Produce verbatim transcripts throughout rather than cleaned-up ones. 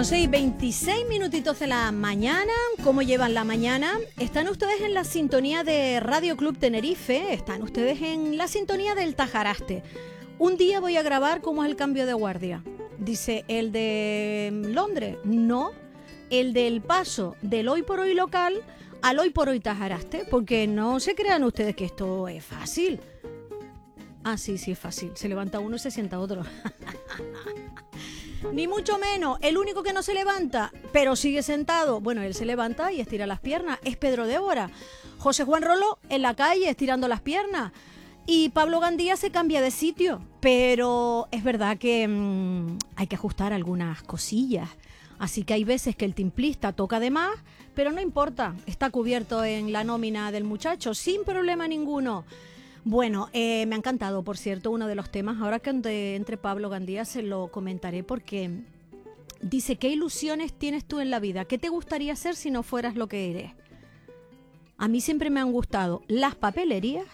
once y veintiséis minutitos de la mañana. ¿Cómo llevan la mañana? Están ustedes en la sintonía de Radio Club Tenerife. Están ustedes en la sintonía del Tajaraste. Un día voy a grabar cómo es el cambio de guardia. Dice, ¿el de Londres? No. El del paso del hoy por hoy local al hoy por hoy Tajaraste. Porque no se crean ustedes que esto es fácil. Ah, sí, sí es fácil. Se levanta uno y se sienta otro. Ni mucho menos. El único que no se levanta, pero sigue sentado, bueno, él se levanta y estira las piernas, es Pedro Débora. José Juan Roló en la calle estirando las piernas. Y Pablo Gandía se cambia de sitio. Pero es verdad que mmm, hay que ajustar algunas cosillas. Así que hay veces que el timplista toca de más, pero no importa. Está cubierto en la nómina del muchacho, sin problema ninguno. Bueno, eh, me ha encantado, por cierto, uno de los temas. Ahora que entre, entre Pablo Gandía se lo comentaré porque dice, ¿qué ilusiones tienes tú en la vida? ¿Qué te gustaría ser si no fueras lo que eres? A mí siempre me han gustado las papelerías,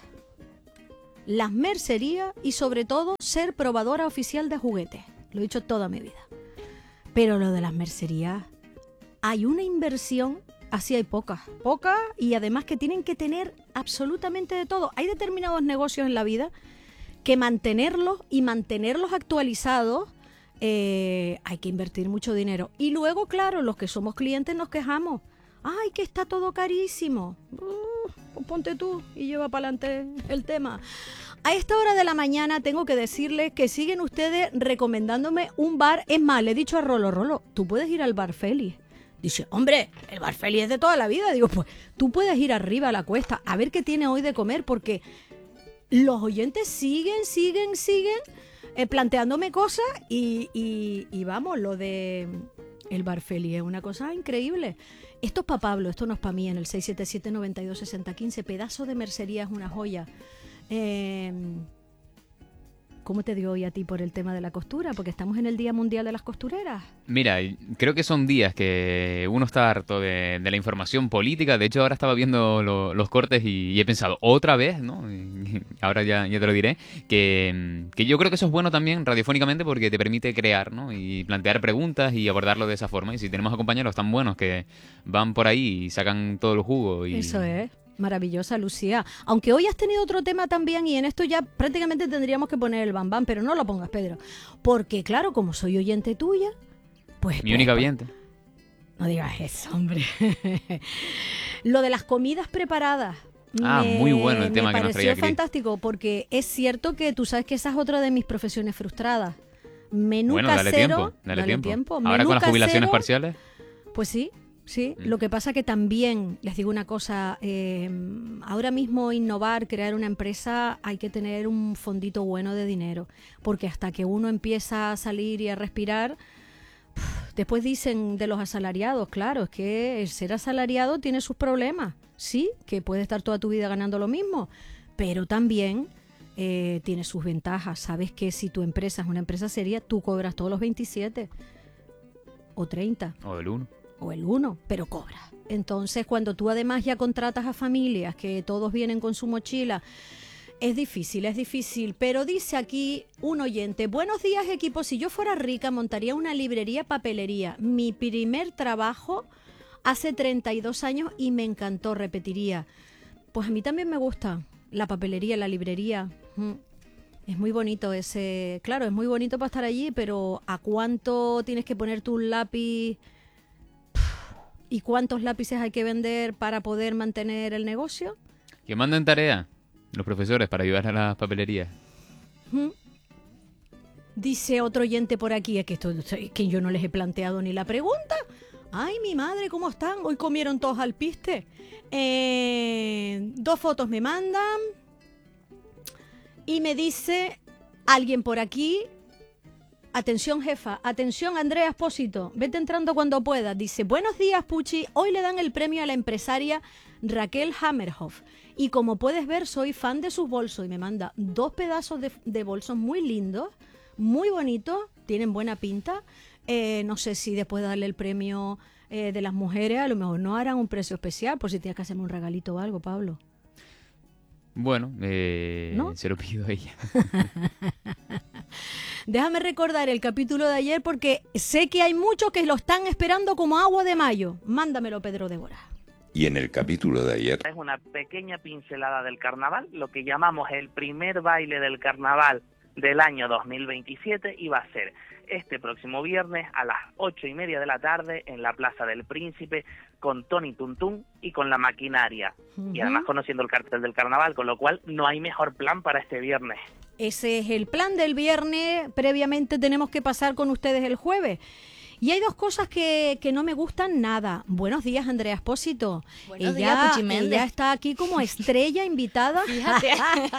las mercerías y sobre todo ser probadora oficial de juguetes. Lo he dicho toda mi vida. Pero lo de las mercerías, hay una inversión. Así hay pocas, pocas y además que tienen que tener absolutamente de todo. Hay determinados negocios en la vida que mantenerlos y mantenerlos actualizados eh, hay que invertir mucho dinero. Y luego, claro, los que somos clientes nos quejamos. ¡Ay, que está todo carísimo! Uh, pues ponte tú y lleva para adelante el tema. A esta hora de la mañana tengo que decirles que siguen ustedes recomendándome un bar. Es más, le he dicho a Rolo, Rolo, tú puedes ir al Bar Félix. Dice, hombre, el Bar Félix es de toda la vida. Digo, pues tú puedes ir arriba a la cuesta a ver qué tiene hoy de comer, porque los oyentes siguen, siguen, siguen eh, planteándome cosas y, y, y vamos, lo de el Bar Félix es una cosa increíble. Esto es para Pablo, esto no es para mí, en el seis siete siete, nueve dos, seis cero uno cinco, pedazo de mercería, es una joya. Eh... ¿Cómo te dio hoy a ti por el tema de la costura? Porque estamos en el Día Mundial de las Costureras. Mira, creo que son días que uno está harto de, de la información política. De hecho, ahora estaba viendo lo, los cortes y, y he pensado, otra vez, ¿no? Y ahora ya, ya te lo diré, que, que yo creo que eso es bueno también radiofónicamente porque te permite crear, ¿no? Y plantear preguntas y abordarlo de esa forma. Y si tenemos a compañeros tan buenos que van por ahí y sacan todo el jugo. Y... Eso es. Maravillosa, Lucía. Aunque hoy has tenido otro tema también y en esto ya prácticamente tendríamos que poner el bam bam, pero no lo pongas, Pedro. Porque claro, como soy oyente tuya, pues... Mi pues, única pues, oyente. No digas eso, hombre. Lo de las comidas preparadas. Ah, me, muy bueno el tema que nos traía Me pareció fantástico porque es cierto que tú sabes que esa es otra de mis profesiones frustradas. Menú bueno, dale casero. tiempo, dale, dale tiempo. tiempo. Ahora Menú con las jubilaciones casero, parciales. Pues sí. Sí, Mm. lo que pasa que también, les digo una cosa, eh, ahora mismo innovar, crear una empresa, hay que tener un fondito bueno de dinero, porque hasta que uno empieza a salir y a respirar, después dicen de los asalariados, claro, es que el ser asalariado tiene sus problemas, sí, que puedes estar toda tu vida ganando lo mismo, pero también eh, tiene sus ventajas. Sabes que si tu empresa es una empresa seria, tú cobras todos los veintisiete o treinta. O el uno. O el uno, pero cobra. Entonces, cuando tú además ya contratas a familias que todos vienen con su mochila, es difícil, es difícil. Pero dice aquí un oyente, buenos días equipo, si yo fuera rica montaría una librería papelería. Mi primer trabajo hace treinta y dos años y me encantó, repetiría. Pues a mí también me gusta la papelería, la librería. Es muy bonito ese, claro, es muy bonito para estar allí, pero ¿a cuánto tienes que poner tú un lápiz? ¿Y cuántos lápices hay que vender para poder mantener el negocio? Que manden tarea los profesores para ayudar a las papelerías. ¿Mm? Dice otro oyente por aquí, es que, esto, es que yo no les he planteado ni la pregunta. Ay, mi madre, ¿cómo están? Hoy comieron todos al piste. Eh, dos fotos me mandan. Y me dice alguien por aquí... Atención, jefa. Atención, Andrea Espósito. Vete entrando cuando puedas. Dice, buenos días, Puchi. Hoy le dan el premio a la empresaria Raquel Hammerhoff. Y como puedes ver, soy fan de sus bolsos. Y me manda dos pedazos de, de bolsos muy lindos, muy bonitos. Tienen buena pinta. Eh, no sé si después de darle el premio eh, de las mujeres, a lo mejor no harán un precio especial. Por si tienes que hacerme un regalito o algo, Pablo. Bueno, eh, ¿no? Se lo pido a ella. Déjame recordar el capítulo de ayer porque sé que hay muchos que lo están esperando como agua de mayo. Mándamelo, Pedro Débora. Y en el capítulo de ayer es una pequeña pincelada del carnaval, lo que llamamos el primer baile del carnaval del año dos mil veintisiete, y va a ser este próximo viernes a las ocho y media de la tarde en la Plaza del Príncipe con Tony Tuntún y con La Maquinaria. Uh-huh. Y además conociendo el cartel del carnaval, con lo cual no hay mejor plan para este viernes. Ese es el plan del viernes. Previamente tenemos que pasar con ustedes el jueves. Y hay dos cosas que, que no me gustan nada. Buenos días, Andrea Espósito. Buenos ella, días, Puchiméndez. Ella está aquí como estrella invitada. Fíjate.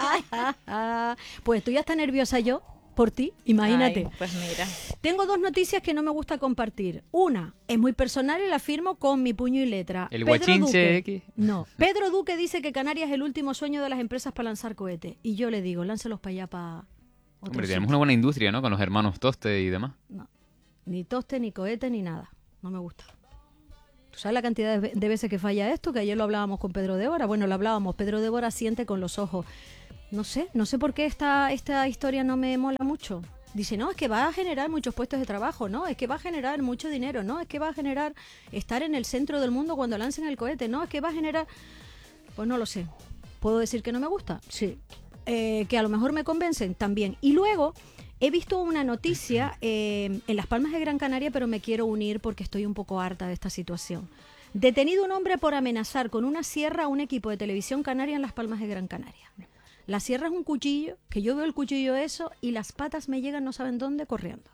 Pues estoy hasta nerviosa yo por ti, imagínate. Ay, pues mira. Tengo dos noticias que no me gusta compartir. Una es muy personal y la firmo con mi puño y letra. El Pedro guachinche. Duque, no, Pedro Duque dice que Canarias es el último sueño de las empresas para lanzar cohetes. Y yo le digo, láncelos para allá, para otro Hombre, sitio. tenemos una buena industria, ¿no? Con los hermanos Toste y demás. No. Ni toste, ni cohete, ni nada. No me gusta. ¿Tú sabes la cantidad de, de veces que falla esto? Que ayer lo hablábamos con Pedro Débora. Bueno, lo hablábamos. Pedro Débora siente con los ojos. No sé, no sé por qué esta, esta historia no me mola mucho. Dice, no, es que va a generar muchos puestos de trabajo, no, es que va a generar mucho dinero, no, es que va a generar estar en el centro del mundo cuando lancen el cohete, no, es que va a generar... Pues no lo sé. ¿Puedo decir que no me gusta? Sí. Eh, que a lo mejor me convencen también. Y luego... He visto una noticia eh, en Las Palmas de Gran Canaria, pero me quiero unir porque estoy un poco harta de esta situación. Detenido un hombre por amenazar con una sierra a un equipo de televisión canaria en Las Palmas de Gran Canaria. La sierra es un cuchillo, que yo veo el cuchillo eso y las patas me llegan no saben dónde corriendo.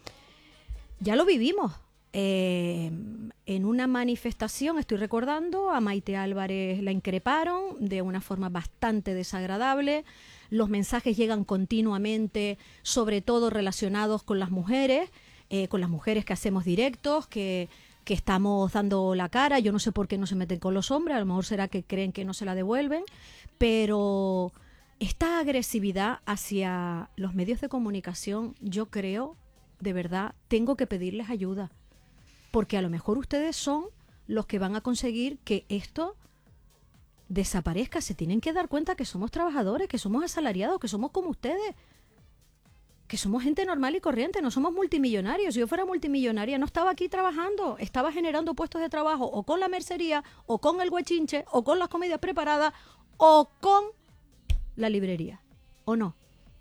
Ya lo vivimos. Eh, en una manifestación, estoy recordando, a Maite Álvarez la increparon de una forma bastante desagradable. Los mensajes llegan continuamente, sobre todo relacionados con las mujeres, eh, con las mujeres que hacemos directos, que, que estamos dando la cara. Yo no sé por qué no se meten con los hombres, a lo mejor será que creen que no se la devuelven, pero esta agresividad hacia los medios de comunicación, yo creo, de verdad, tengo que pedirles ayuda, porque a lo mejor ustedes son los que van a conseguir que esto desaparezca. Se tienen que dar cuenta que somos trabajadores, que somos asalariados, que somos como ustedes, que somos gente normal y corriente, no somos multimillonarios. Si yo fuera multimillonaria no estaba aquí trabajando, estaba generando puestos de trabajo o con la mercería, o con el guachinche, o con las comidas preparadas, o con la librería, ¿o no?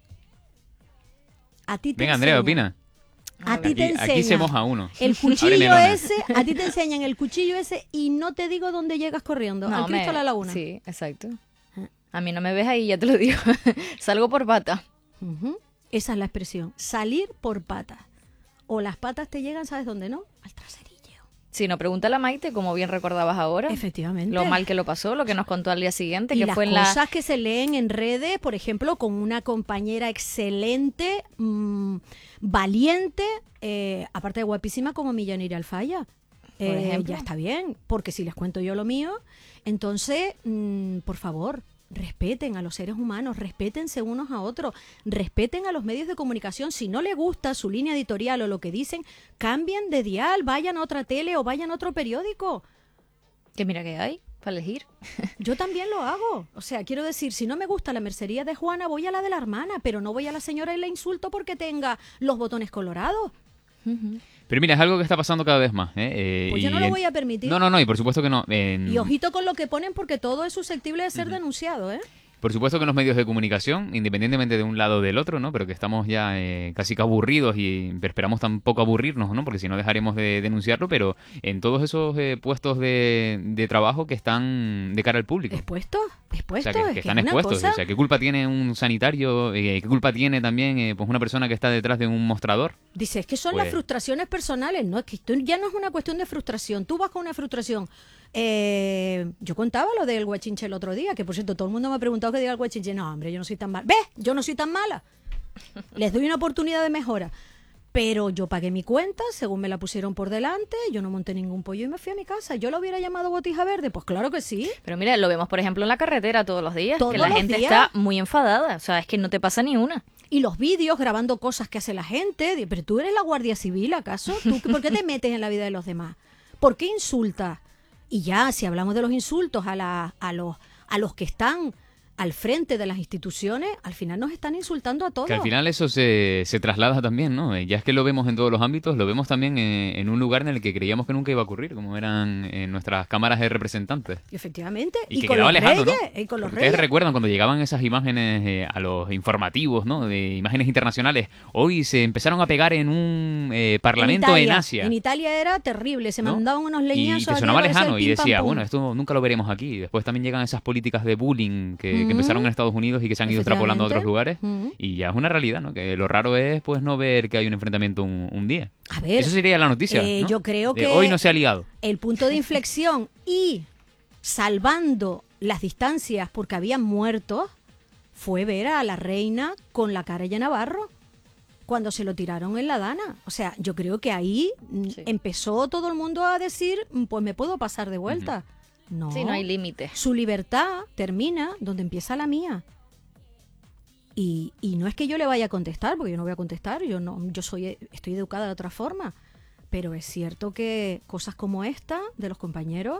A ti te Venga, Andrea, enseñan- opina. A ti Aquí, te enseñan aquí se moja uno. el Ábreme cuchillo lona. ese, a ti te enseñan el cuchillo ese y no te digo dónde llegas corriendo. No, al Cristo me- a la Laguna. Sí, exacto. A mí no me ves ahí, ya te lo digo. Salgo por pata. Ujú. Esa es la expresión. Salir por patas. O las patas te llegan, ¿sabes dónde no? Al traserillo. Si no, pregúntale a Maite, como bien recordabas ahora. Efectivamente. Lo mal que lo pasó, lo que nos contó al día siguiente, y que las fue en la... cosas que se leen en redes, por ejemplo, con una compañera excelente, mmm, valiente, eh, aparte de guapísima como Millanira Alfaya. Por Eh, ejemplo. ya está bien, porque si les cuento yo lo mío, entonces, mmm, por favor, respeten a los seres humanos, respétense unos a otros, respeten a los medios de comunicación. Si no les gusta su línea editorial o lo que dicen, cambien de dial, vayan a otra tele o vayan a otro periódico. Que mira que hay para elegir. Yo también lo hago. O sea, quiero decir, si no me gusta la mercería de Juana, voy a la de la hermana, pero no voy a la señora y la insulto porque tenga los botones colorados. Pero mira, es algo que está pasando cada vez más. ¿eh? Eh, Pues yo y no lo en- voy a permitir. No, no, no, y por supuesto que no. En- Y ojito con lo que ponen porque todo es susceptible de ser denunciado, ¿eh? Por supuesto que en los medios de comunicación, independientemente de un lado o del otro, ¿no? Pero que estamos ya eh, casi que aburridos y esperamos tampoco aburrirnos, ¿no? Porque si no dejaremos de denunciarlo, pero en todos esos eh, puestos de, de trabajo que están de cara al público. ¿Expuestos? O ¿Expuestos? sea, que, Es que que están es una expuestos. cosa- O sea, ¿qué culpa tiene un sanitario? Eh, ¿Qué culpa tiene también eh, pues una persona que está detrás de un mostrador? Dice, es que son Pues- las frustraciones personales, no, es que esto ya no es una cuestión de frustración, tú vas con una frustración. Eh, yo contaba lo del guachinche el otro día, que por cierto todo el mundo me ha preguntado que diga el guachinche, no hombre, yo no soy tan mala, ¿ves? Yo no soy tan mala, les doy una oportunidad de mejora, pero yo pagué mi cuenta, según me la pusieron por delante, yo no monté ningún pollo y me fui a mi casa. ¿Yo lo hubiera llamado botija verde? Pues claro que sí. Pero mira, lo vemos por ejemplo en la carretera todos los días, Todos que la los gente días. está muy enfadada. O sea, es que no te pasa ni una. Y los vídeos grabando cosas que hace la gente. Di- Pero tú eres la Guardia Civil, ¿acaso? ¿Tú, ¿Por qué te metes en la vida de los demás? ¿Por qué insultas? Y ya, si hablamos de los insultos a, la, a, los, a los que están al frente de las instituciones, al final nos están insultando a todos. Que al final eso se, se traslada también, ¿no? Ya es que lo vemos en todos los ámbitos, lo vemos también en, en un lugar en el que creíamos que nunca iba a ocurrir, como eran en nuestras cámaras de representantes. Efectivamente. Y, y que con quedaba los lejano, reyes, ¿no? y con los Ustedes reyes. recuerdan cuando llegaban esas imágenes eh, a los informativos, ¿no? De imágenes internacionales. Hoy se empezaron a pegar en un eh, parlamento en, Italia, Asia. En Italia era terrible, se ¿no? mandaban unos leñazos. Y te aquí, sonaba parecía lejano el y pim, pam, decía, pum. bueno, esto nunca lo veremos aquí. Después también llegan esas políticas de bullying que, que Ujú. empezaron en Estados Unidos y que se han ido extrapolando a otros lugares. Ujú. Y ya es una realidad, ¿no? Que lo raro es pues no ver que hay un enfrentamiento un, un día. A ver, Eso sería la noticia, eh, ¿no? yo creo De que hoy no se ha liado. el punto de inflexión y salvando las distancias porque habían muertos fue ver a la reina con la cara llena de barro cuando se lo tiraron en la dana. O sea, yo creo que ahí mm, Sí. empezó todo el mundo a decir, mm, pues me puedo pasar de vuelta. No, Sí, no hay límite. su libertad termina donde empieza la mía. Y, y no es que yo le vaya a contestar, porque yo no voy a contestar, yo no, yo soy, estoy educada de otra forma. Pero es cierto que cosas como esta de los compañeros,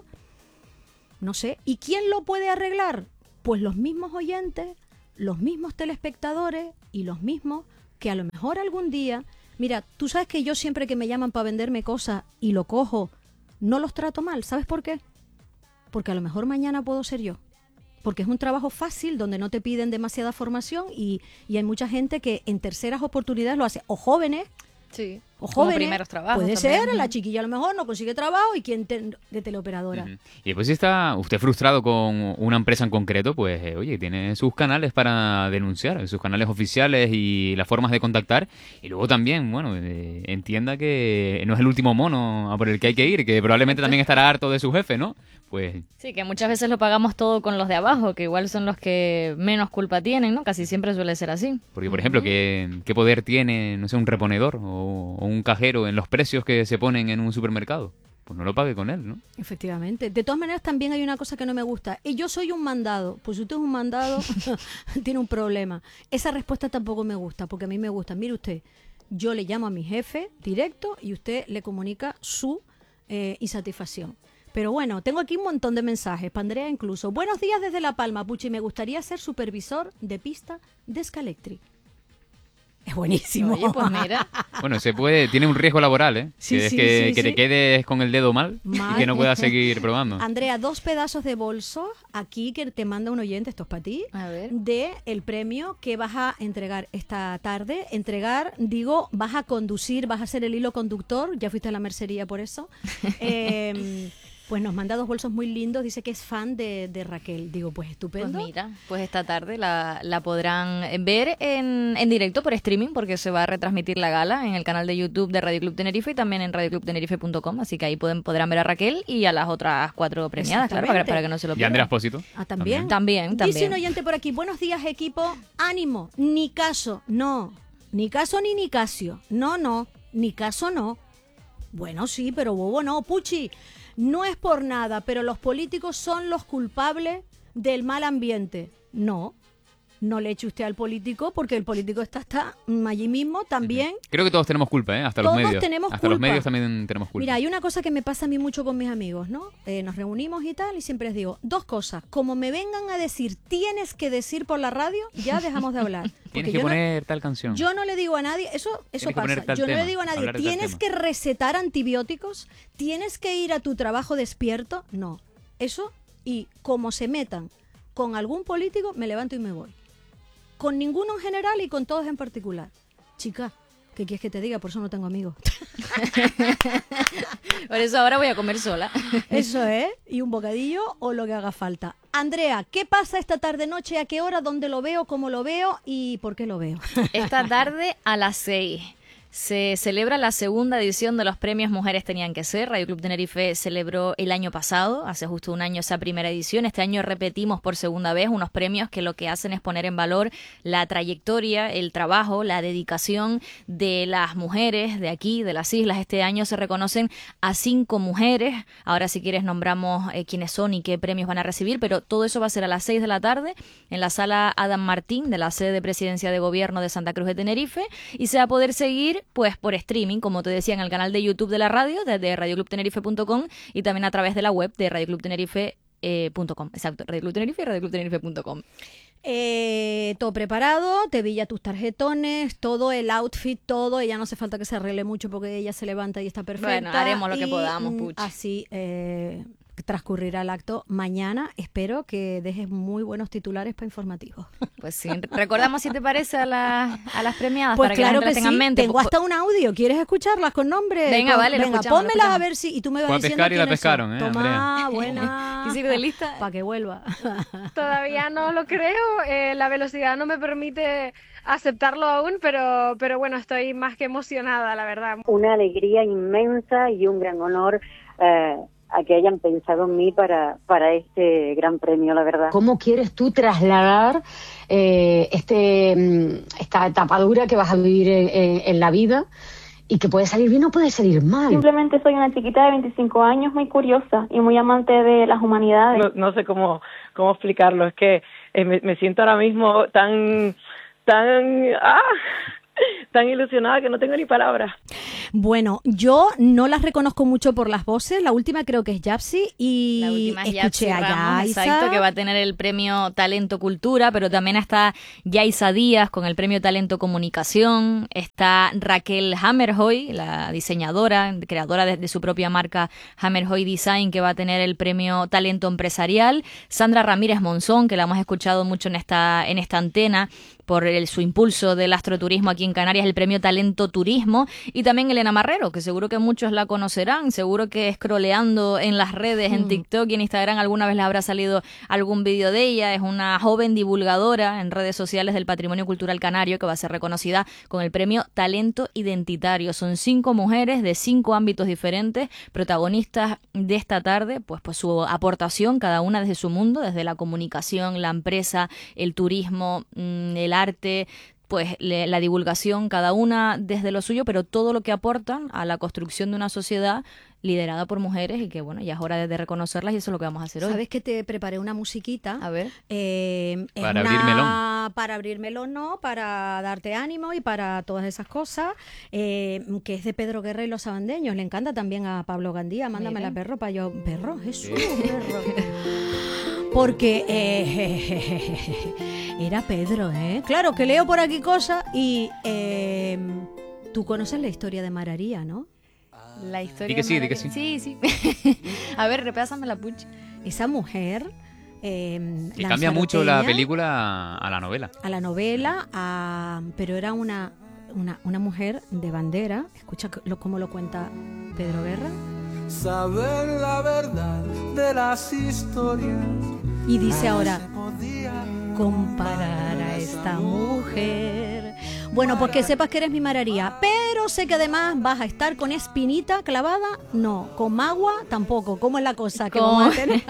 no sé. ¿Y quién lo puede arreglar? Pues los mismos oyentes, los mismos telespectadores y los mismos que a lo mejor algún día... Mira, tú sabes que yo siempre que me llaman para venderme cosas y lo cojo, no los trato mal. ¿Sabes por qué? Porque a lo mejor mañana puedo ser yo. Porque es un trabajo fácil donde no te piden demasiada formación y, y hay mucha gente que en terceras oportunidades lo hace. O jóvenes, Sí. o Como jóvenes. primeros trabajos Puede también. ser, la chiquilla a lo mejor no consigue trabajo y quien te- de teleoperadora. Ujú. Y después si está usted frustrado con una empresa en concreto, pues eh, oye, tiene sus canales para denunciar, sus canales oficiales y las formas de contactar. Y luego también, bueno, eh, entienda que no es el último mono a por el que hay que ir, que probablemente también estará harto de su jefe, ¿no? Pues Sí, que muchas veces lo pagamos todo con los de abajo, que igual son los que menos culpa tienen, ¿no? Casi siempre suele ser así. porque, por ejemplo, ¿qué, qué poder tiene, no sé, un reponedor o, o un cajero en los precios que se ponen en un supermercado? Pues no lo pague con él, ¿no? Efectivamente. De todas maneras, también hay una cosa que no me gusta. Y yo soy un mandado. Pues si usted es un mandado, tiene un problema. Esa respuesta tampoco me gusta, porque a mí me gusta. Mire usted, yo le llamo a mi jefe directo y usted le comunica su eh, insatisfacción. Pero bueno, tengo aquí un montón de mensajes, para Andrea incluso. Buenos días desde La Palma, Puchi. Me gustaría ser supervisor de pista de Scalectric. Es buenísimo. Oye, pues mira. Bueno, se puede, tiene un riesgo laboral, ¿eh? Sí, que es sí, que, sí, que sí. te quedes con el dedo mal, Mal. y que no puedas seguir probando. Andrea, dos pedazos de bolso aquí que te manda un oyente, esto es para ti, A ver. de el premio que vas a entregar esta tarde. Entregar, digo, vas a conducir, vas a ser el hilo conductor, ya fuiste a la mercería por eso. Eh, pues nos manda dos bolsos muy lindos, dice que es fan de, de Raquel. Digo, pues Pues estupendo. mira, pues esta tarde la, la podrán ver en, en directo por streaming porque se va a retransmitir la gala en el canal de YouTube de Radio Club Tenerife y también en radio club tenerife punto com, así que ahí pueden, podrán ver a Raquel y a las otras cuatro premiadas, claro, para, Exactamente. para que no se lo Y pierdan. Andrea Espósito. Ah, también. También, Dice también. un oyente por aquí, buenos días equipo, ánimo, ni caso, no, ni caso ni Nicasio, no, no, ni caso no. Bueno, sí, pero bobo no, Puchi, no es por nada, pero los políticos son los culpables del mal ambiente. No, no le eche usted al político porque el político está, está allí mismo también. Creo que todos tenemos culpa, ¿eh? Hasta los Todos medios. tenemos Hasta los culpa. medios también tenemos culpa. Mira, hay una cosa que me pasa a mí mucho con mis amigos, ¿no? Eh, nos reunimos y tal, y siempre les digo, dos cosas. Como me vengan a decir, tienes que decir por la radio, ya dejamos de hablar. Porque Tienes que yo no- poner tal canción. Yo no le digo a nadie, eso, eso Tienes que poner pasa. tal Yo no tema, le digo a nadie, hablar de tal tienes tema". que recetar antibióticos, tienes que ir a tu trabajo despierto. No, eso, y como se metan con algún político, me levanto y me voy. Con ninguno en general y con todos en particular. Chica, ¿qué quieres que te diga? Por eso no tengo amigos. Por eso ahora voy a comer sola. Eso es, y un bocadillo o lo que haga falta. Andrea, ¿qué pasa esta tarde-noche? ¿A qué hora? ¿Dónde lo veo? ¿Cómo lo veo? ¿Y por qué lo veo? Esta tarde a las seis se celebra la segunda edición de los premios Mujeres Tenían que Ser. Radio Club Tenerife celebró el año pasado, hace justo un año, esa primera edición. Este año repetimos por segunda vez unos premios que lo que hacen es poner en valor la trayectoria, el trabajo, la dedicación de las mujeres de aquí, de las islas. Este año se reconocen a cinco mujeres. Ahora, si quieres, nombramos eh, quiénes son y qué premios van a recibir, pero todo eso va a ser a las seis de la tarde en la sala Adam Martín de la sede de Presidencia de Gobierno de Santa Cruz de Tenerife, y se va a poder seguir pues por streaming, como te decía, en el canal de YouTube de la radio, desde radio club tenerife punto com, y también a través de la web de Radio Club Tenerife punto com. Exacto, Radio Club Tenerife y radio club tenerife punto com. Eh, todo preparado, te villa tus tarjetones, todo el outfit, todo. Ella no hace falta que se arregle mucho porque ella se levanta y está perfecta. Bueno, haremos lo que y, podamos, mm, Puch. Así eh, transcurrirá el acto mañana. Espero que dejes muy buenos titulares para informativos. Pues sí, recordamos si te parece a, la, a las premiadas Pues para claro que la que gente tenga sí, en mente. tengo hasta un audio. ¿Quieres escucharlas con nombre? Venga, Con- vale, la venga, escuchamos, la pónmelas a escuchamos. ver si... Y tú me vas Fue a diciendo pescar y la quiénes son. pescaron, ¿eh, Toma, buena. ¿Quisiste de lista? Para que vuelva. Todavía no lo creo, eh, la velocidad no me permite aceptarlo aún, pero, pero bueno, estoy más que emocionada, la verdad. Una alegría inmensa y un gran honor eh, a que hayan pensado en mí para, para este gran premio, la verdad. ¿Cómo quieres tú trasladar eh, este esta etapa dura que vas a vivir en, en, en la vida y que puede salir bien o puede salir mal? Simplemente soy una chiquita de veinticinco años muy curiosa y muy amante de las humanidades. No, no sé cómo, cómo explicarlo, es que eh, me, me siento ahora mismo tan, tan, ah, tan ilusionada que no tengo ni palabras. Bueno, yo no las reconozco mucho por las voces. La última creo que es Yapsi y La última es escuché Yapsi a Ramos, Yaisa. exacto, que va a tener el premio Talento Cultura, pero también está Yaisa Díaz con el premio Talento Comunicación, está Raquel Hammerhoy, la diseñadora, creadora de, de su propia marca Hammerhoy Design, que va a tener el premio Talento Empresarial, Sandra Ramírez Monzón, que la hemos escuchado mucho en esta, en esta antena, por el, su impulso del astroturismo aquí en Canarias, el premio Talento Turismo, y también Elena Marrero, que seguro que muchos la conocerán, seguro que scrolleando en las redes, en TikTok y en Instagram alguna vez les habrá salido algún vídeo de ella. Es una joven divulgadora en redes sociales del patrimonio cultural canario que va a ser reconocida con el premio Talento Identitario. Son cinco mujeres de cinco ámbitos diferentes, protagonistas de esta tarde, pues, pues su aportación, cada una desde su mundo, desde la comunicación, la empresa, el turismo, el arte, pues le, la divulgación, cada una desde lo suyo, pero todo lo que aportan a la construcción de una sociedad liderada por mujeres y que, bueno, ya es hora de, de reconocerlas y eso es lo que vamos a hacer hoy. ¿Sabes que te preparé una musiquita? A ver. Eh, es Para una- abrir melón. Para abrir melón, no, para darte ánimo y para todas esas cosas, eh, que es de Pedro Guerra y los Sabandeños. Le encanta también a Pablo Gandía. Mándamela, Mira. perro, para yo... Perro, Jesús, perro. Porque eh, era Pedro, ¿eh? Claro, que leo por aquí cosas y eh, tú conoces la historia de Mararía, ¿no? La historia Di que de sí, di María- que sí. Sí, sí. A ver, repásame la pucha. Esa mujer... Eh, Que cambia mucho la lanzaroteña, película a la novela. a la novela, a- pero era una, una, una mujer de bandera. Escucha lo, cómo lo cuenta Pedro Guerra. Saber la verdad de las historias. Y dice ahora, Se podía comparar a esta mujer. Bueno, pues que sepas que eres mi Mararía, pero sé que además vas a estar con espinita clavada, no, con magua tampoco. ¿Cómo es la cosa? Que Con- vamos a tener?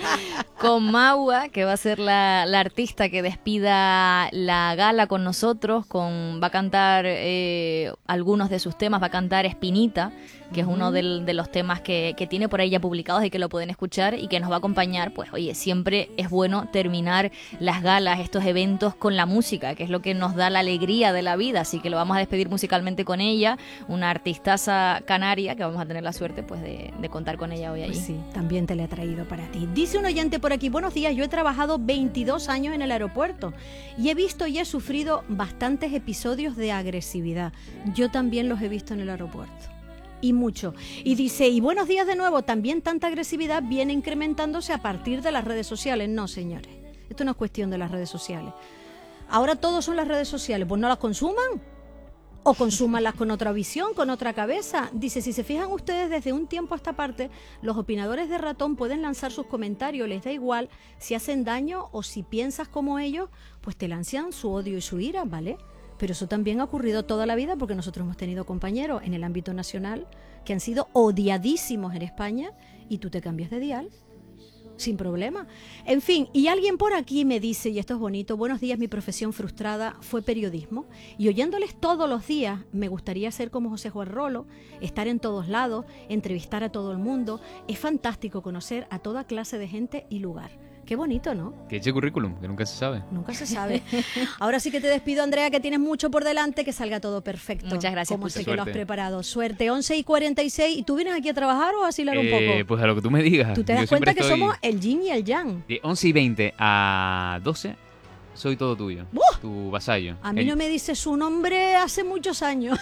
Con Maua, que va a ser la, la artista que despida la gala con nosotros, con va a cantar eh, algunos de sus temas, va a cantar Espinita, que es uno del- de los temas que, que tiene por ahí ya publicados y que lo pueden escuchar y que nos va a acompañar. Pues oye, siempre es bueno terminar las galas, estos eventos con la música, que es lo que nos da la alegría de la vida, así que lo vamos a despedir musicalmente con ella, una artistaza canaria que vamos a tener la suerte pues de, de contar con ella hoy allí. Pues sí, también te la he traído para ti. Dice un oyente por aquí, buenos días, yo he trabajado veintidós años en el aeropuerto y he visto y he sufrido bastantes episodios de agresividad. Yo también los he visto en el aeropuerto. Y mucho. Y dice, y buenos días de nuevo, también tanta agresividad viene incrementándose a partir de las redes sociales. No, señores, esto no es cuestión de las redes sociales. Ahora todos son las redes sociales, pues no las consuman. O consúmanlas con otra visión, con otra cabeza. Dice, si se fijan ustedes, desde un tiempo a esta parte, los opinadores de ratón pueden lanzar sus comentarios, les da igual si hacen daño o si piensas como ellos, pues te lanzan su odio y su ira, ¿vale? Pero eso también ha ocurrido toda la vida porque nosotros hemos tenido compañeros en el ámbito nacional que han sido odiadísimos en España y tú te cambias de dial sin problema. En fin, y alguien por aquí me dice, y esto es bonito, buenos días, mi profesión frustrada fue periodismo y oyéndoles todos los días me gustaría ser como José Juan Rolo, estar en todos lados, entrevistar a todo el mundo. Es fantástico conocer a toda clase de gente y lugar. Qué bonito, ¿no? Que eche currículum, que nunca se sabe. Nunca se sabe. Ahora sí que te despido, Andrea, que tienes mucho por delante, que salga todo perfecto. Muchas gracias. Como sé Puchi. que lo has Suerte. preparado. Suerte, once y cuarenta y seis. ¿Y tú vienes aquí a trabajar o a vacilar un Eh, poco? pues a lo que tú me digas. Tú te Yo das siempre cuenta que estoy somos el yin y el yang. de once y veinte a doce, soy todo tuyo. ¡Buah! Tu vasallo. A mí El- no me dices su nombre hace muchos años.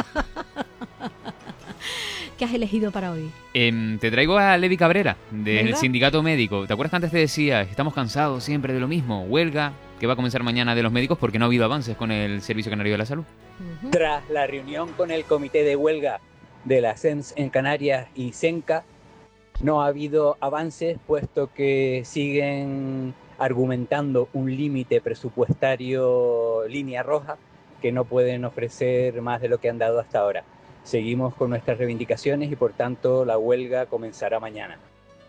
¿Qué has elegido para hoy? Em, te traigo a Levi Cabrera, del Venga. sindicato médico. ¿Te acuerdas que antes te decía, estamos cansados siempre de lo mismo? Huelga, que va a comenzar mañana de los médicos porque no ha habido avances con el Servicio Canario de la Salud. Ujú. Tras la reunión con el comité de huelga de la S E M S en Canarias y SENCA, no ha habido avances puesto que siguen argumentando un límite presupuestario línea roja que no pueden ofrecer más de lo que han dado hasta ahora. Seguimos con nuestras reivindicaciones y por tanto la huelga comenzará mañana.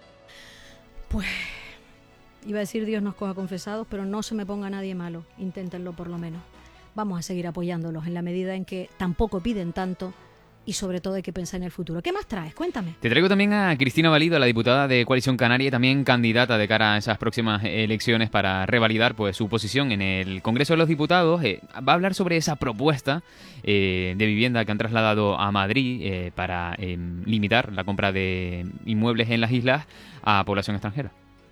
Pues iba a decir Dios nos coja confesados, pero no se me ponga nadie malo. Inténtenlo por lo menos. Vamos a seguir apoyándolos en la medida en que tampoco piden tanto y sobre todo hay que pensar en el futuro. ¿Qué más traes? Cuéntame. Te traigo también a Cristina Valido, la diputada de Coalición Canaria y también candidata de cara a esas próximas elecciones para revalidar pues su posición en el Congreso de los Diputados. Eh, va a hablar sobre esa propuesta eh, de vivienda que han trasladado a Madrid eh, para eh, limitar la compra de inmuebles en las islas a población extranjera.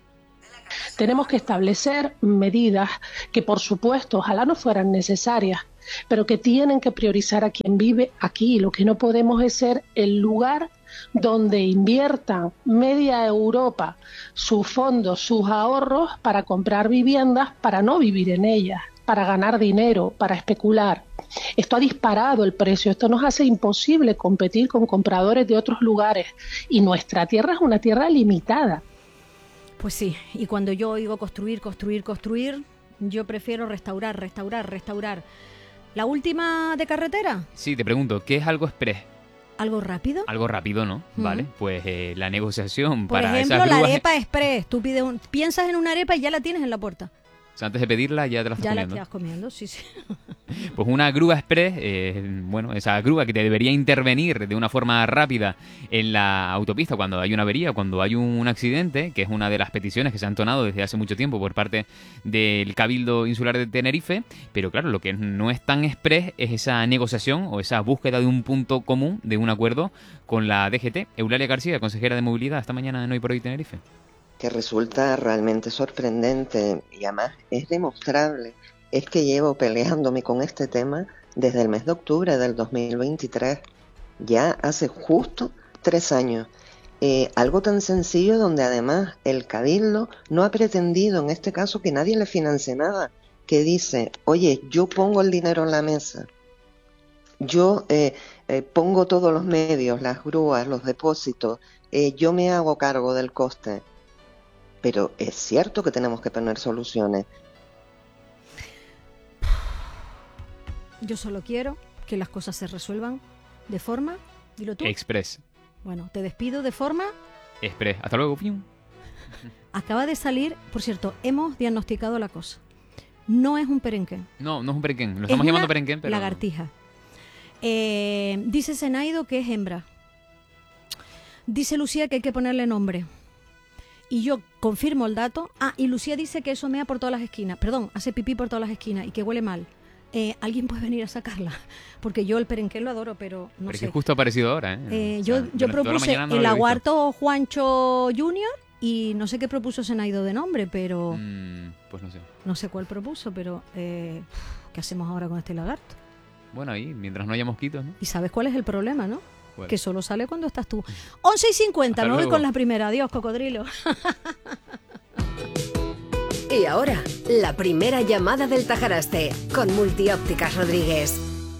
Tenemos que establecer medidas que, por supuesto, ojalá no fueran necesarias, pero que tienen que priorizar a quien vive aquí. Lo que no podemos es ser el lugar donde inviertan media Europa sus fondos, sus ahorros para comprar viviendas, para no vivir en ellas, para ganar dinero, para especular. Esto ha disparado el precio, esto nos hace imposible competir con compradores de otros lugares y nuestra tierra es una tierra limitada. Pues sí, y cuando yo oigo construir, construir, construir, yo prefiero restaurar, restaurar, restaurar. ¿La última de carretera? Sí, te pregunto, ¿qué es algo express? ¿Algo rápido? Algo rápido, ¿no? Ujú. Vale, pues eh, la negociación Por para ejemplo, esas la grúas... arepa express. Tú pides un, piensas en una arepa y ya la tienes en la puerta. O sea, antes de pedirla ya te la estás Ya la comiendo. estás comiendo, sí, sí. Pues una grúa express, eh, bueno, esa grúa que te debería intervenir de una forma rápida en la autopista cuando hay una avería, cuando hay un accidente, que es una de las peticiones que se han entonado desde hace mucho tiempo por parte del Cabildo Insular de Tenerife, pero claro, lo que no es tan express es esa negociación o esa búsqueda de un punto común, de un acuerdo con la D G T. Eulalia García, consejera de Movilidad, esta mañana en Hoy por Hoy Tenerife. Que resulta realmente sorprendente y además es demostrable, es que llevo peleándome con este tema desde el mes de octubre del dos mil veintitrés, ya hace justo tres años. Eh, algo tan sencillo donde además el Cabildo no ha pretendido en este caso que nadie le financie nada, que dice, oye, yo pongo el dinero en la mesa, yo eh, eh, pongo todos los medios, las grúas, los depósitos, eh, yo me hago cargo del coste. Pero es cierto que tenemos que poner soluciones. Yo solo quiero que las cosas se resuelvan de forma, dilo tú. Express. Bueno, te despido de forma. Express. Hasta luego. Pium. Acaba de salir, por cierto, hemos diagnosticado la cosa. No es un perenquén. No, no es un perenquén. Lo Es estamos llamando una perenquén, pero... lagartija. Eh, dice Senaido que es hembra. Dice Lucía que hay que ponerle nombre. Y yo confirmo el dato. Ah, y Lucía dice que eso mea por todas las esquinas. Perdón, hace pipí por todas las esquinas y que huele mal. Eh, ¿Alguien puede venir a sacarla? Porque yo el perenquén lo adoro, pero no Pero es sé. que justo ha aparecido ahora, ¿eh? Eh, O yo sea, yo durante toda la propuse mañana no lo el había visto. aguarto Juancho Junior y no sé qué propuso Senaido de nombre, pero... Mm, pues no sé. No sé cuál propuso, pero... Eh, ¿qué hacemos ahora con este lagarto? Bueno, ahí, mientras no haya mosquitos, ¿no? Y sabes cuál es el problema, ¿no? ¿Cuál? Que solo sale cuando estás tú. once y cincuenta, Hasta me voy luego. con la primera. Adiós, cocodrilo. Y ahora, la primera llamada del Tajaraste, con Multiópticas Rodríguez.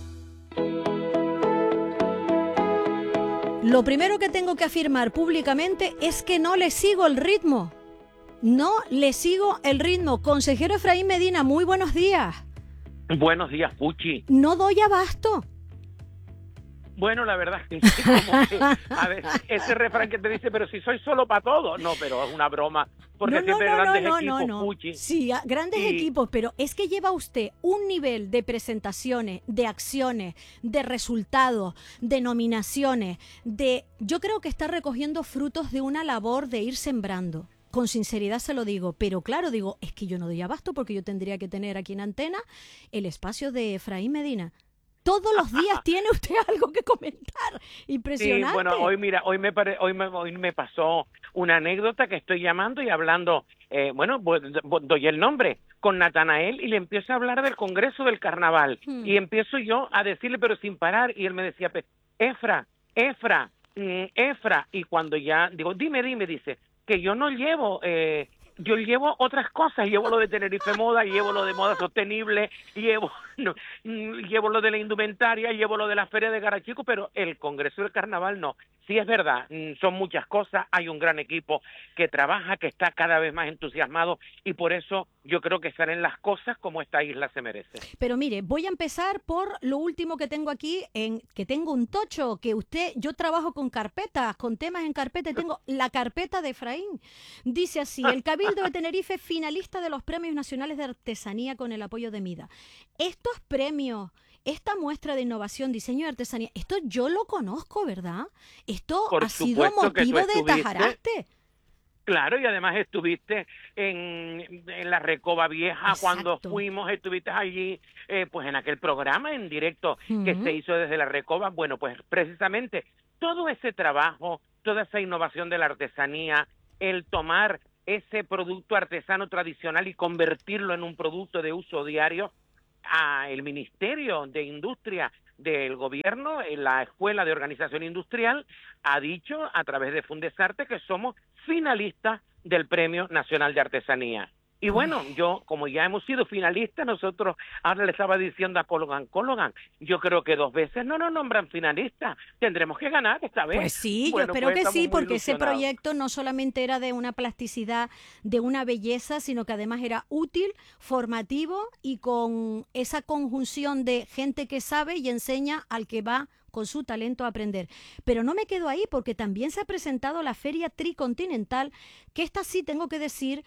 Lo primero que tengo que afirmar públicamente es que no le sigo el ritmo. No le sigo el ritmo. Consejero Efraín Medina, muy buenos días. Buenos días, Puchi. No doy abasto. Bueno, la verdad es que, como que, a ver, ese refrán que te dice, pero si soy solo para todo. No, pero es una broma, porque No, no, siempre no, grandes no, equipos, no, no. Puchi. Sí, a- grandes Y- equipos, pero es que lleva usted un nivel de presentaciones, de acciones, de resultados, de nominaciones, de... Yo creo que está recogiendo frutos de una labor de ir sembrando. con sinceridad se lo digo, pero claro, digo, es que yo no doy abasto porque yo tendría que tener aquí en antena el espacio de Efraín Medina. Todos los días tiene usted algo que comentar. Impresionante. Sí, bueno, hoy mira, hoy me pare, hoy me hoy me pasó una anécdota que estoy llamando y hablando, eh, bueno, pues, doy el nombre con Natanael y le empiezo a hablar del Congreso del Carnaval hmm. y empiezo yo a decirle pero sin parar y él me decía, Efra, Efra, mm, Efra y cuando ya digo, dime, dime, dice que yo no llevo eh, yo llevo otras cosas, llevo lo de Tenerife Moda, llevo lo de moda sostenible, llevo no, llevo lo de la indumentaria, llevo lo de la feria de Garachico, pero el Congreso del Carnaval no. Sí es verdad, son muchas cosas, hay un gran equipo que trabaja, que está cada vez más entusiasmado y por eso yo creo que salen las cosas como esta isla se merece. Pero mire, voy a empezar por lo último que tengo aquí, en que tengo un tocho, que usted, yo trabajo con carpetas, con temas en carpeta, y tengo la carpeta de Efraín. Dice así, el Cabildo de Tenerife finalista de los Premios Nacionales de Artesanía con el apoyo de MIDA. Estos premios, esta muestra de innovación, diseño y artesanía, esto yo lo conozco, ¿verdad? Esto Por ha sido motivo de Tajaraste. Claro, y además estuviste en, en la Recoba Vieja. Exacto. Cuando fuimos, estuviste allí, eh, pues en aquel programa en directo uh-huh. que se hizo desde la Recoba. Bueno, pues precisamente todo ese trabajo, toda esa innovación de la artesanía, el tomar ese producto artesano tradicional y convertirlo en un producto de uso diario, a el Ministerio de Industria del Gobierno, en la Escuela de Organización Industrial, ha dicho a través de Fundesarte que somos finalistas del Premio Nacional de Artesanía. Y bueno, yo, como ya hemos sido finalistas, nosotros, ahora le estaba diciendo a Cologan, Cologan, yo creo que dos veces no nos nombran finalistas, tendremos que ganar esta vez. Pues sí, bueno, yo espero pues que sí, porque ese proyecto no solamente era de una plasticidad, de una belleza, sino que además era útil, formativo y con esa conjunción de gente que sabe y enseña al que va con su talento a aprender. Pero no me quedo ahí porque también se ha presentado la Feria Tricontinental, que esta sí tengo que decir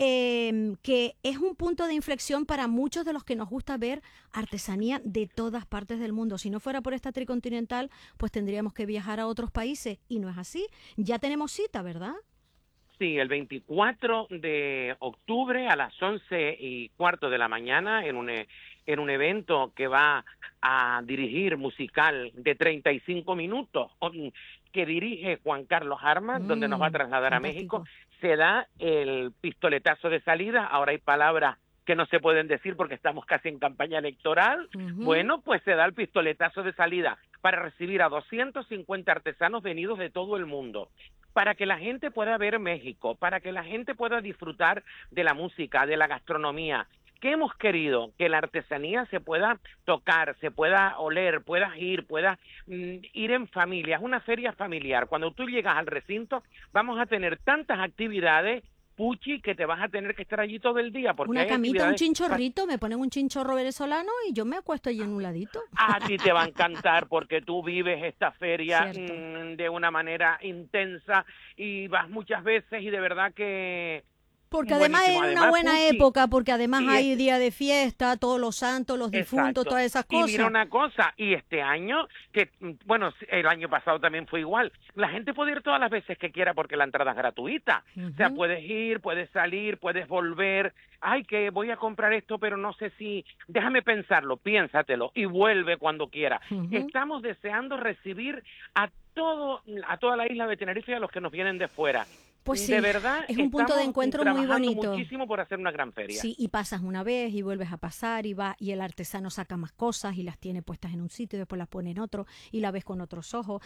eh, que es un punto de inflexión para muchos de los que nos gusta ver artesanía de todas partes del mundo. Si no fuera por esta Tricontinental, pues tendríamos que viajar a otros países y no es así. Ya tenemos cita, ¿verdad? Sí, el veinticuatro de octubre a las once y cuarto de la mañana en un, en un evento que va a dirigir musical de treinta y cinco minutos que dirige Juan Carlos Armas, mm, donde nos va a trasladar fantástico. a México. Se da el pistoletazo de salida, ahora hay palabras que no se pueden decir porque estamos casi en campaña electoral. Uh-huh. Bueno, pues se da el pistoletazo de salida para recibir a doscientos cincuenta artesanos venidos de todo el mundo, para que la gente pueda ver México, para que la gente pueda disfrutar de la música, de la gastronomía. ¿Qué hemos querido? Que la artesanía se pueda tocar, se pueda oler, puedas ir, puedas mm, ir en familia. Es una feria familiar. Cuando tú llegas al recinto, vamos a tener tantas actividades, Puchi, que te vas a tener que estar allí todo el día. Porque una camita, un chinchorrito, me ponen un chinchorro venezolano y yo me acuesto allí en un ladito. A ti te va a encantar porque tú vives esta feria mmm, de una manera intensa y vas muchas veces y de verdad que... Porque además es una además, buena Puchi, época, porque además hay es... día de fiesta, todos los santos, los difuntos, exacto. todas esas cosas. Y mira una cosa, y este año, que bueno, el año pasado también fue igual, la gente puede ir todas las veces que quiera porque la entrada es gratuita. Uh-huh. O sea, puedes ir, puedes salir, puedes volver. Ay, que voy a comprar esto, pero no sé si... Déjame pensarlo, piénsatelo y vuelve cuando quiera. Uh-huh. Estamos deseando recibir a todo a toda la isla de Tenerife y a los que nos vienen de fuera. Pues sí, de verdad, es un punto de encuentro muy bonito. Muchísimo por hacer una gran feria. Sí, y pasas una vez y vuelves a pasar y va y el artesano saca más cosas y las tiene puestas en un sitio y después las pone en otro y la ves con otros ojos.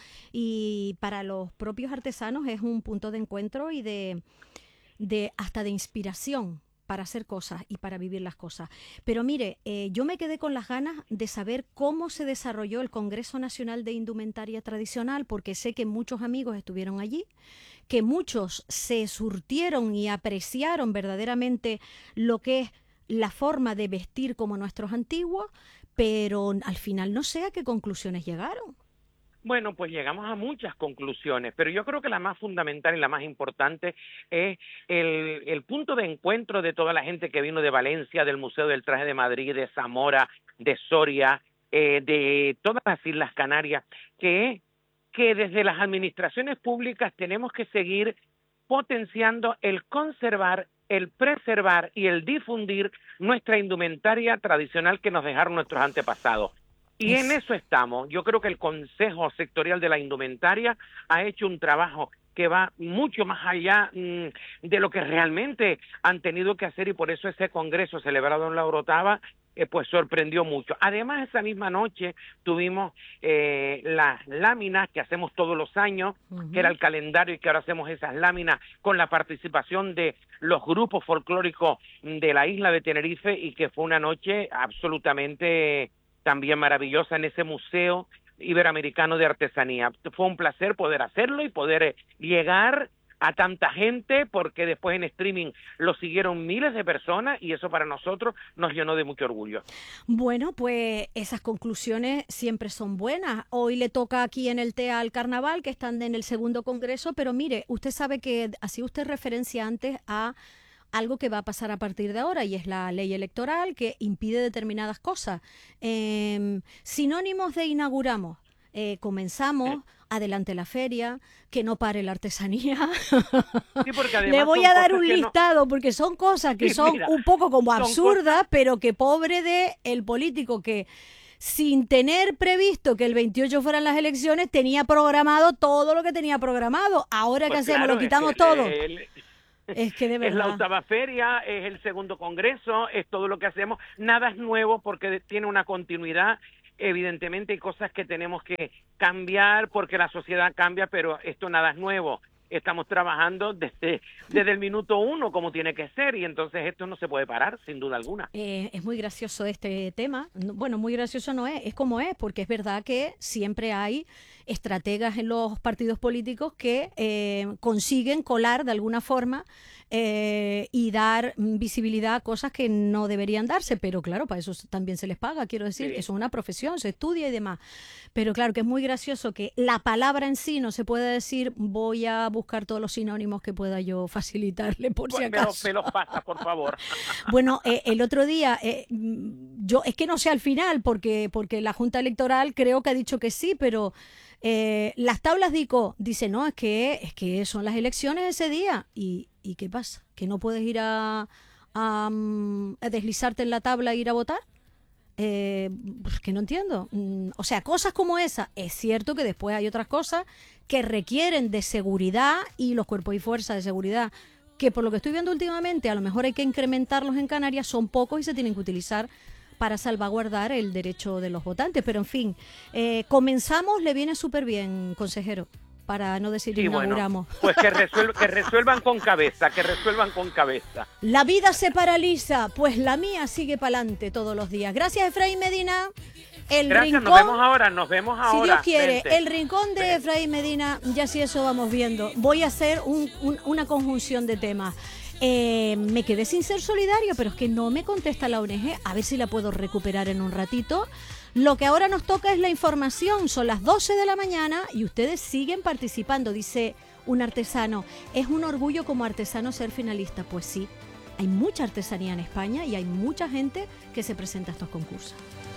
Y para los propios artesanos es un punto de encuentro y de, de hasta de inspiración para hacer cosas y para vivir las cosas. Pero mire, eh, yo me quedé con las ganas de saber cómo se desarrolló el Congreso Nacional de Indumentaria Tradicional, porque sé que muchos amigos estuvieron allí, que muchos se surtieron y apreciaron verdaderamente lo que es la forma de vestir como nuestros antiguos, pero al final no sé a qué conclusiones llegaron. Bueno, pues llegamos a muchas conclusiones, pero yo creo que la más fundamental y la más importante es el, el punto de encuentro de toda la gente que vino de Valencia, del Museo del Traje de Madrid, de Zamora, de Soria, eh, de todas las Islas Canarias, que es que desde las administraciones públicas tenemos que seguir potenciando el conservar, el preservar y el difundir nuestra indumentaria tradicional que nos dejaron nuestros antepasados. Y en eso estamos. Yo creo que el Consejo Sectorial de la Indumentaria ha hecho un trabajo que va mucho más allá mmm, de lo que realmente han tenido que hacer, y por eso ese congreso celebrado en la Orotava eh, pues sorprendió mucho. Además, esa misma noche tuvimos eh, las láminas que hacemos todos los años, uh-huh. que era el calendario, y que ahora hacemos esas láminas con la participación de los grupos folclóricos de la isla de Tenerife, y que fue una noche absolutamente también maravillosa en ese Museo Iberoamericano de Artesanía. Fue un placer poder hacerlo y poder llegar a tanta gente, porque después en streaming lo siguieron miles de personas, y eso para nosotros nos llenó de mucho orgullo. Bueno, pues esas conclusiones siempre son buenas. Hoy le toca aquí en el T E A al Carnaval, que están en el segundo congreso, pero mire, usted sabe que hacía usted referencia antes a algo que va a pasar a partir de ahora, y es la ley electoral que impide determinadas cosas. Eh, sinónimos de inauguramos. Eh, comenzamos, adelante la feria, que no pare la artesanía. Sí, porque además le voy a dar un no... listado, porque son cosas que sí, son mira, un poco como absurdas, cosas... pero que pobre de el político que, sin tener previsto que el veintiocho fueran las elecciones, tenía programado todo lo que tenía programado. Ahora pues que hacemos, claro, lo quitamos es que, todo. El... Es que de verdad. Es la octava feria, es el segundo congreso, es todo lo que hacemos. Nada es nuevo porque tiene una continuidad. Evidentemente hay cosas que tenemos que cambiar porque la sociedad cambia, pero esto nada es nuevo. Estamos trabajando desde, desde el minuto uno como tiene que ser, y entonces esto no se puede parar, sin duda alguna. Eh, es muy gracioso este tema. Bueno, muy gracioso no es, es como es, porque es verdad que siempre hay estrategas en los partidos políticos que eh, consiguen colar de alguna forma eh, y dar visibilidad a cosas que no deberían darse, pero claro, para eso también se les paga, quiero decir, sí. Eso es una profesión, se estudia y demás. Pero claro que es muy gracioso que la palabra en sí no se puede decir. Voy a buscar todos los sinónimos que pueda yo facilitarle, por si acaso. Me los me lo pasa, por favor. Bueno, eh, el otro día, eh, yo es que no sé al final, porque, porque la Junta Electoral creo que ha dicho que sí, pero eh, las tablas de I C O dice, no, es que, es que son las elecciones ese día. ¿Y, y qué pasa? ¿Que no puedes ir a, a, a deslizarte en la tabla e ir a votar? Eh, pues que no entiendo. O sea, cosas como esa. Es cierto que después hay otras cosas que requieren de seguridad, y los cuerpos y fuerzas de seguridad, que por lo que estoy viendo últimamente, a lo mejor hay que incrementarlos en Canarias, son pocos y se tienen que utilizar para salvaguardar el derecho de los votantes. Pero en fin, eh, comenzamos, le viene súper bien, consejero, para no decir sí, inauguramos. Bueno, pues que, resuel que resuelvan con cabeza, que resuelvan con cabeza. La vida se paraliza, pues la mía sigue para adelante todos los días. Gracias, Efraín Medina. El Gracias, rincón, nos vemos ahora, nos vemos ahora. Si Dios quiere, Vente. El rincón de Efraín Medina, ya si eso vamos viendo. Voy a hacer un, un, una conjunción de temas. Eh, me quedé sin ser solidario, pero es que no me contesta la O N G. A ver si la puedo recuperar en un ratito. Lo que ahora nos toca es la información. Son las doce de la mañana y ustedes siguen participando. Dice un artesano, es un orgullo como artesano ser finalista. Pues sí, hay mucha artesanía en España y hay mucha gente que se presenta a estos concursos.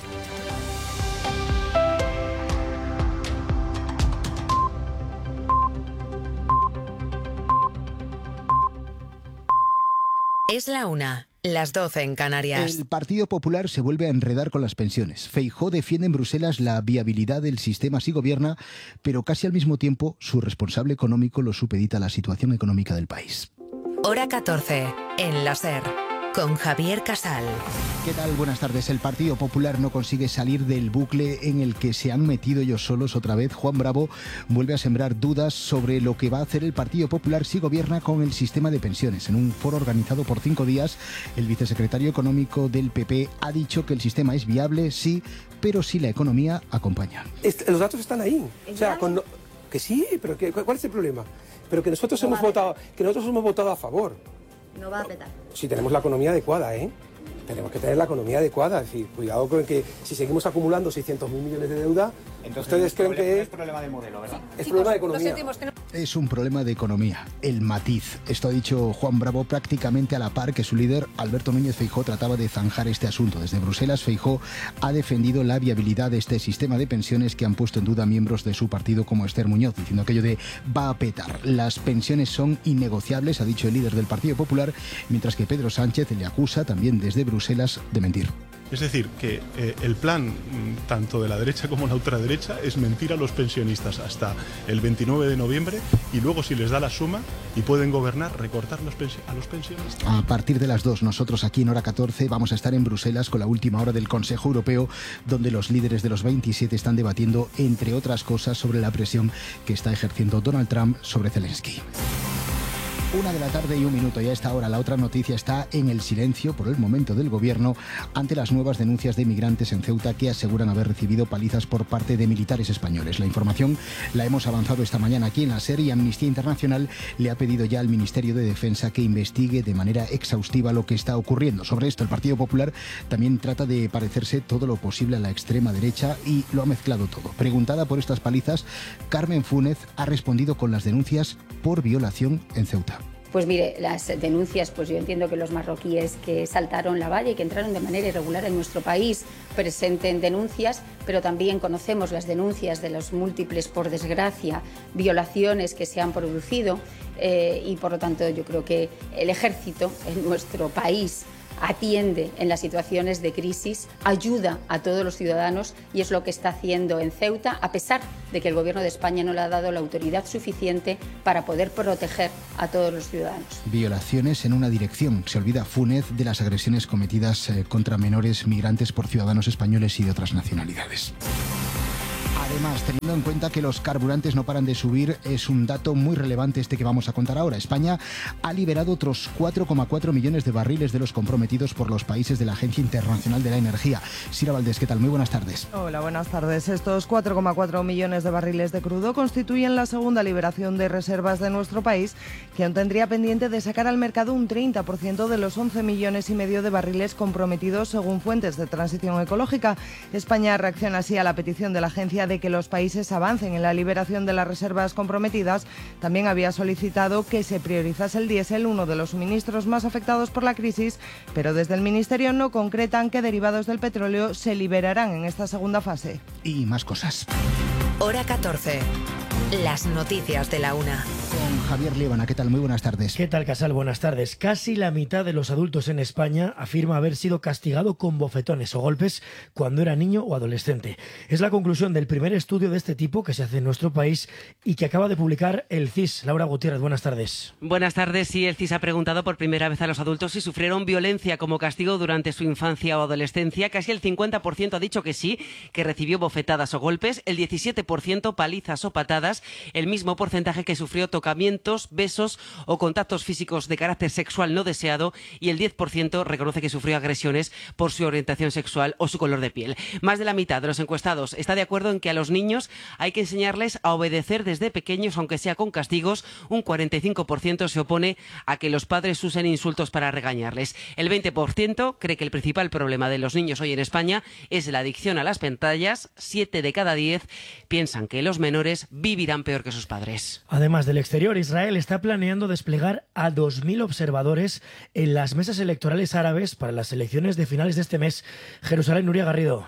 Es la una, las doce en Canarias. El Partido Popular se vuelve a enredar con las pensiones. Feijóo defiende en Bruselas la viabilidad del sistema si gobierna, pero casi al mismo tiempo su responsable económico lo supedita a la situación económica del país. Hora catorce, en la SER, con Javier Casal. ¿Qué tal? Buenas tardes. El Partido Popular no consigue salir del bucle en el que se han metido ellos solos otra vez. Juan Bravo vuelve a sembrar dudas sobre lo que va a hacer el Partido Popular si gobierna con el sistema de pensiones. En un foro organizado por cinco días, el vicesecretario económico del P P ha dicho que el sistema es viable, sí, pero si la economía acompaña. Este, los datos están ahí. O sea, con, que sí, pero que, ¿cuál es el problema? Pero que nosotros hemos votado, que nosotros hemos votado a favor. No va a petar. Si tenemos la economía adecuada, ¿eh? Tenemos que tener la economía adecuada. Es decir, cuidado con que si seguimos acumulando seiscientos mil millones de deuda, Entonces, ¿Ustedes creen no que es problema de modelo, verdad? Es problema de economía. Es un problema de economía, el matiz. Esto ha dicho Juan Bravo prácticamente a la par que su líder, Alberto Núñez Feijóo, trataba de zanjar este asunto. Desde Bruselas, Feijóo ha defendido la viabilidad de este sistema de pensiones que han puesto en duda miembros de su partido como Esther Muñoz, diciendo aquello de va a petar. Las pensiones son innegociables, ha dicho el líder del Partido Popular, mientras que Pedro Sánchez le acusa también desde Bruselas de mentir. Es decir, que eh, el plan tanto de la derecha como la ultraderecha es mentir a los pensionistas hasta el veintinueve de noviembre y luego, si les da la suma y pueden gobernar, recortar los a los pensionistas. A partir de las dos, nosotros aquí en Hora catorce vamos a estar en Bruselas con la última hora del Consejo Europeo, donde los líderes de los veintisiete están debatiendo, entre otras cosas, sobre la presión que está ejerciendo Donald Trump sobre Zelensky. Una de la tarde y un minuto, y a esta hora la otra noticia está en el silencio por el momento del gobierno ante las nuevas denuncias de migrantes en Ceuta que aseguran haber recibido palizas por parte de militares españoles. La información la hemos avanzado esta mañana aquí en la SER y Amnistía Internacional le ha pedido ya al Ministerio de Defensa que investigue de manera exhaustiva lo que está ocurriendo. Sobre esto, el Partido Popular también trata de parecerse todo lo posible a la extrema derecha y lo ha mezclado todo. Preguntada por estas palizas, Carmen Fúnez ha respondido con las denuncias por violación en Ceuta. Pues mire, las denuncias, pues yo entiendo que los marroquíes que saltaron la valla y que entraron de manera irregular en nuestro país presenten denuncias, pero también conocemos las denuncias de los múltiples, por desgracia, violaciones que se han producido eh, y por lo tanto yo creo que el ejército en nuestro país atiende en las situaciones de crisis, ayuda a todos los ciudadanos y es lo que está haciendo en Ceuta, a pesar de que el Gobierno de España no le ha dado la autoridad suficiente para poder proteger a todos los ciudadanos. Violaciones en una dirección. Se olvida Fúnez de las agresiones cometidas eh, contra menores migrantes por ciudadanos españoles y de otras nacionalidades. Además, teniendo en cuenta que los carburantes no paran de subir, es un dato muy relevante este que vamos a contar ahora. España ha liberado otros cuatro coma cuatro millones de barriles de los comprometidos por los países de la Agencia Internacional de la Energía. Sira Valdés, ¿qué tal? Muy buenas tardes. Hola, buenas tardes. Estos cuatro coma cuatro millones de barriles de crudo constituyen la segunda liberación de reservas de nuestro país, que aún tendría pendiente de sacar al mercado un treinta por ciento de los once millones y medio de barriles comprometidos según fuentes de transición ecológica. España reacciona así a la petición de la agencia de que los países avancen en la liberación de las reservas comprometidas. También había solicitado que se priorizase el diésel, uno de los suministros más afectados por la crisis, pero desde el Ministerio no concretan qué derivados del petróleo se liberarán en esta segunda fase. Y más cosas. Hora catorce. Las noticias de la una. Con Javier Líbana, ¿qué tal? Muy buenas tardes. ¿Qué tal, Casal? Buenas tardes. Casi la mitad de los adultos en España afirma haber sido castigado con bofetones o golpes cuando era niño o adolescente. Es la conclusión del primer estudio de este tipo que se hace en nuestro país y que acaba de publicar el C I S. Laura Gutiérrez, buenas tardes. Buenas tardes. Sí, el C I S ha preguntado por primera vez a los adultos si sufrieron violencia como castigo durante su infancia o adolescencia. Casi el cincuenta por ciento ha dicho que sí, que recibió bofetadas o golpes, el diecisiete por ciento palizas o patadas, el mismo porcentaje que sufrió tocamientos, besos o contactos físicos de carácter sexual no deseado, y el diez por ciento reconoce que sufrió agresiones por su orientación sexual o su color de piel. Más de la mitad de los encuestados está de acuerdo en que a los niños hay que enseñarles a obedecer desde pequeños, aunque sea con castigos. Un cuarenta y cinco por ciento se opone a que los padres usen insultos para regañarles. El veinte por ciento cree que el principal problema de los niños hoy en España es la adicción a las pantallas. siete de cada diez piensan que los menores vivirán peor que sus padres. Además del exterior, Israel está planeando desplegar a dos mil observadores en las mesas electorales árabes para las elecciones de finales de este mes. Jerusalén, Nuria Garrido.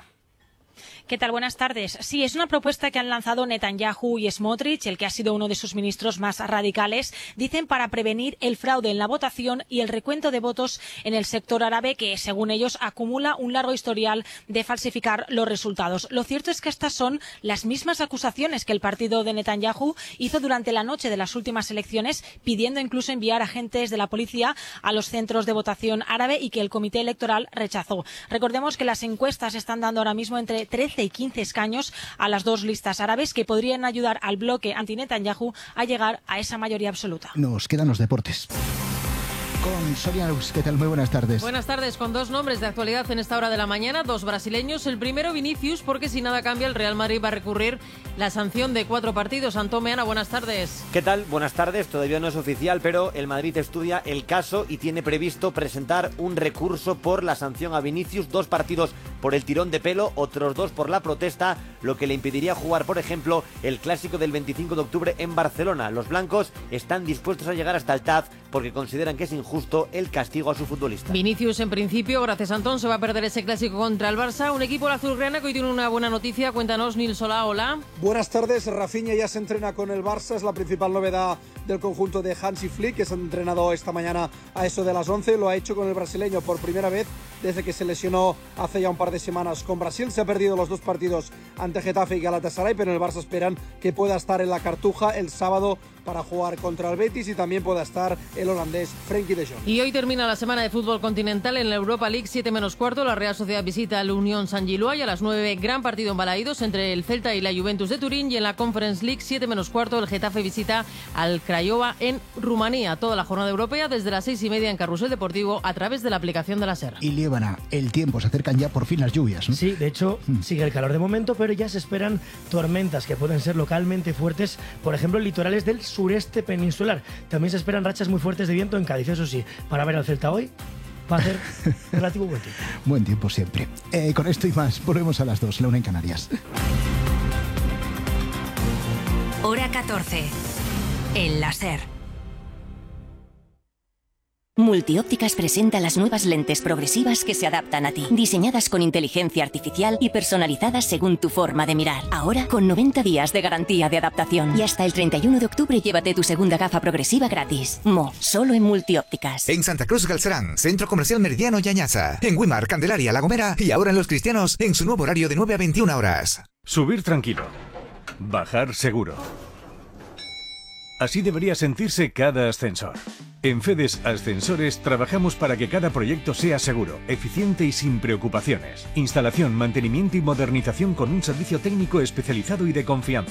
¿Qué tal? Buenas tardes. Sí, es una propuesta que han lanzado Netanyahu y Smotrich, el que ha sido uno de sus ministros más radicales, dicen para prevenir el fraude en la votación y el recuento de votos en el sector árabe, que, según ellos, acumula un largo historial de falsificar los resultados. Lo cierto es que estas son las mismas acusaciones que el partido de Netanyahu hizo durante la noche de las últimas elecciones, pidiendo incluso enviar agentes de la policía a los centros de votación árabe y que el comité electoral rechazó. Recordemos que las encuestas están dando ahora mismo entre trece y quince escaños a las dos listas árabes que podrían ayudar al bloque anti-Netanyahu a llegar a esa mayoría absoluta. Nos quedan los deportes. Con Sonia Luz, ¿qué tal? Muy buenas tardes. Buenas tardes, con dos nombres de actualidad en esta hora de la mañana, dos brasileños. El primero, Vinicius, porque si nada cambia, el Real Madrid va a recurrir la sanción de cuatro partidos. Antón Meana, buenas tardes. ¿Qué tal? Buenas tardes. Todavía no es oficial, pero el Madrid estudia el caso y tiene previsto presentar un recurso por la sanción a Vinicius. Dos partidos por el tirón de pelo, otros dos por la protesta, lo que le impediría jugar, por ejemplo, el clásico del veinticinco de octubre en Barcelona. Los blancos están dispuestos a llegar hasta el T A Z porque consideran que es injusto el castigo a su futbolista. Vinicius, en principio, gracias a Antón, se va a perder ese clásico contra el Barça. Un equipo azulgrana que hoy tiene una buena noticia. Cuéntanos, Nil Solá, hola. Buenas tardes. Rafinha ya se entrena con el Barça. Es la principal novedad del conjunto de Hansi Flick, que se ha entrenado esta mañana a eso de las once. Lo ha hecho con el brasileño por primera vez desde que se lesionó hace ya un par de semanas con Brasil. Se ha perdido los dos partidos ante Getafe y Galatasaray, pero en el Barça esperan que pueda estar en la Cartuja el sábado para jugar contra el Betis y también pueda estar el holandés Frenkie de Jong. Y hoy termina la semana de fútbol continental en la Europa League, siete menos cuarto. La Real Sociedad visita al Unión San Gilois y a las nueve gran partido en Balaídos entre el Celta y la Juventus de Turín. Y en la Conference League, siete menos cuarto, el Getafe visita al Craiova en Rumanía. Toda la jornada europea desde las seis y media en Carrusel Deportivo a través de la aplicación de la SER. Y Líbana, el tiempo, se acercan ya por fin las lluvias, ¿no? Sí, de hecho, sigue el calor de momento, pero ya se esperan tormentas que pueden ser localmente fuertes, por ejemplo, en litorales del sureste peninsular. También se esperan rachas muy fuertes de viento en Cádiz, eso sí, para ver al Celta hoy va a hacer relativo buen tiempo. Buen tiempo siempre. Eh, con esto y más, volvemos a las dos, la una en Canarias. Hora catorce, en la SER. Multiópticas presenta las nuevas lentes progresivas que se adaptan a ti, diseñadas con inteligencia artificial y personalizadas según tu forma de mirar. Ahora con noventa días de garantía de adaptación y hasta el treinta y uno de octubre llévate tu segunda gafa progresiva gratis. Mo, solo en Multiópticas. En Santa Cruz Galcerán, Centro Comercial Meridiano y Añaza. En Güímar, Candelaria, La Gomera y ahora en Los Cristianos en su nuevo horario de nueve a veintiuna horas. Subir tranquilo. Bajar seguro. Así debería sentirse cada ascensor. En FEDES Ascensores trabajamos para que cada proyecto sea seguro, eficiente y sin preocupaciones. Instalación, mantenimiento y modernización con un servicio técnico especializado y de confianza.